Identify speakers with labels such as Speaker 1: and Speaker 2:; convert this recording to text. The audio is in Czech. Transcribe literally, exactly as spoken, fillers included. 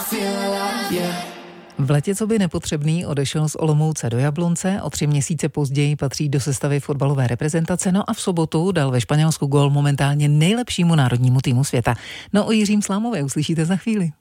Speaker 1: V letě co by nepotřebný odešel z Olomouce do Jablonce, o tři měsíce později patří do sestavy fotbalové reprezentace, no a v sobotu dal ve Španělsku gól momentálně nejlepšímu národnímu týmu světa. No o Jiřím Slámovi uslyšíte za chvíli.